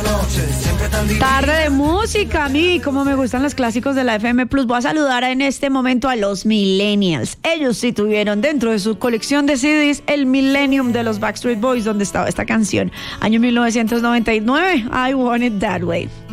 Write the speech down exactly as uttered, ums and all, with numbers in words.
Tarde de música, a mí, como me gustan los clásicos de la F M Plus. Voy a saludar en este momento a los Millennials. Ellos sí tuvieron dentro de su colección de C Ds el Millennium de los Backstreet Boys, donde estaba esta canción. Año mil novecientos noventa y nueve, I Want It That Way.